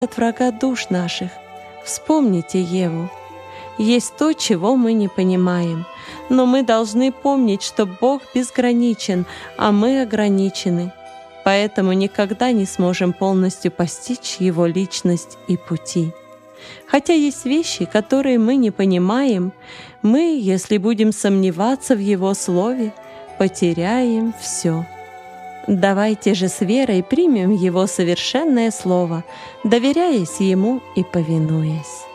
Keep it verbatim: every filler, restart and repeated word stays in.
от врага душ наших. Вспомните Еву. Есть то, чего мы не понимаем, но мы должны помнить, что Бог безграничен, а мы ограничены. Поэтому никогда не сможем полностью постичь Его личность и пути. Хотя есть вещи, которые мы не понимаем, мы, если будем сомневаться в Его Слове, потеряем все. Давайте же с верой примем Его совершенное Слово, доверяясь Ему и повинуясь.